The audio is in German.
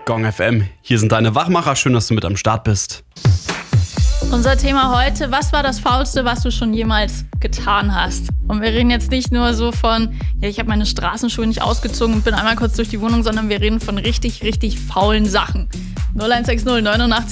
Gong FM. Hier sind deine Wachmacher. Schön, dass du mit am Start bist. Unser Thema heute: Was war das Faulste, was du schon jemals getan hast? Und wir reden jetzt nicht nur so von, ja, ich habe meine Straßenschuhe nicht ausgezogen und bin einmal kurz durch die Wohnung, sondern wir reden von richtig, richtig faulen Sachen. 0160 89